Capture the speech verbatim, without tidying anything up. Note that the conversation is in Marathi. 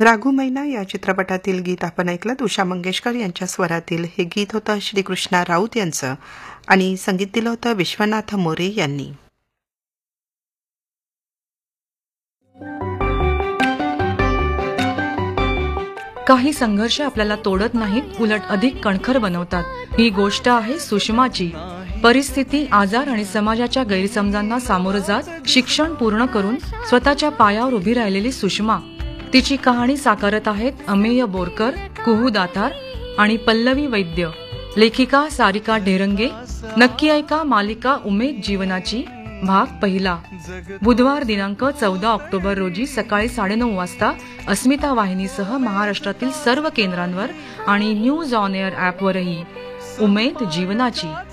राघू मैना या चित्रपटातील गीत आपण ऐकलं. उषा मंगेशकर यांच्या स्वरातील हे गीत होतं श्रीकृष्णा राऊत यांचं आणि संगीत दिलं होतं विश्वनाथ मोरे यांनी. काही संघर्ष आपल्याला तोडत नाहीत, उलट अधिक कणखर बनवतात. ही गोष्ट आहे सुषमाची. परिस्थिती, आजार आणि समाजाच्या गैरसमजांना सामोरं जात शिक्षण पूर्ण करून स्वतःच्या पायावर उभी राहिलेली सुषमा. तिची कहाणी साकारत आहेत अमेय बोरकर, कुहू दातार आणि पल्लवी वैद्य. लेखिका सारिका ढेरंगे. नक्की ऐका मालिका उमेद जीवनाची भाग पहिला. बुधवार दिनांक चौदा ऑक्टोबर रोजी सकाळी साडेनऊ वाजता अस्मिता वाहिनीसह महाराष्ट्रातील सर्व केंद्रांवर आणि न्यूज ऑन एअर ॲपवरही. उमेद जीवनाची.